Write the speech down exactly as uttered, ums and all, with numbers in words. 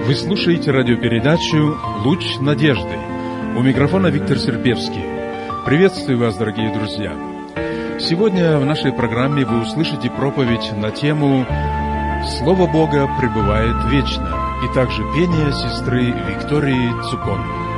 Вы слушаете радиопередачу «Луч надежды». У микрофона Виктор Серпевский. Приветствую вас, дорогие друзья. Сегодня в нашей программе вы услышите проповедь на тему «Слово Бога пребывает вечно» и также пение сестры Виктории Цукон.